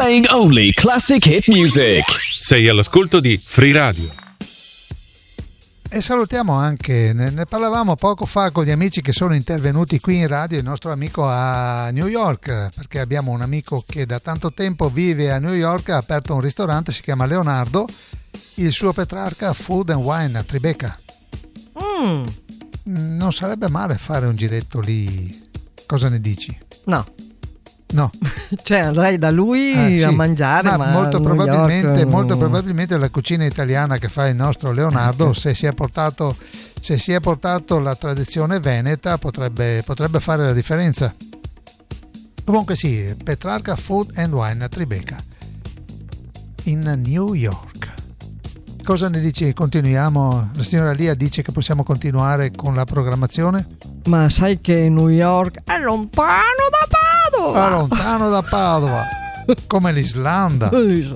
Playing only classic hit music. Sei all'ascolto di Free Radio. E salutiamo anche, ne parlavamo poco fa con gli amici che sono intervenuti qui in radio, il nostro amico a New York, perché abbiamo un amico che da tanto tempo vive a New York, ha aperto un ristorante, si chiama Leonardo, il suo Petrarca Food and Wine a Tribeca. Non sarebbe male fare un giretto lì, cosa ne dici? No. Cioè andrai da lui sì, a mangiare, ma molto New York, probabilmente la cucina italiana che fa il nostro Leonardo, se si è portato la tradizione veneta, potrebbe fare la differenza. Comunque sì, Petrarca Food and Wine a Tribeca in New York. Cosa ne dici? Continuiamo? La signora Lia dice che possiamo continuare con la programmazione? Ma sai che New York è lontano da Padova? Lontano da Padova, come l'Islanda.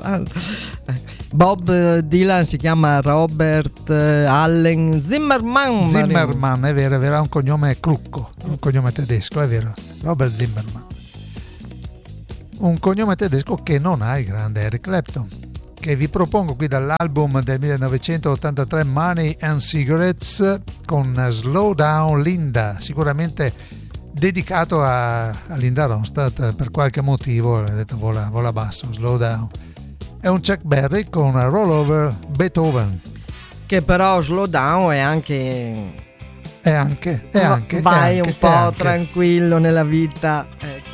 Bob Dylan si chiama Robert Allen Zimmerman. È vero, ha un cognome crucco, un cognome tedesco, è vero, Robert Zimmerman. Un cognome tedesco che non ha il grande Eric Clapton, che vi propongo qui dall'album del 1983 Money and Cigarettes con Slow Down Linda, sicuramente dedicato a Linda Ronstadt per qualche motivo, ha detto vola basso, Slow Down. È un Chuck Berry con Roll Over Beethoven, che però Slow Down è anche vai un po' tranquillo nella vita, ecco.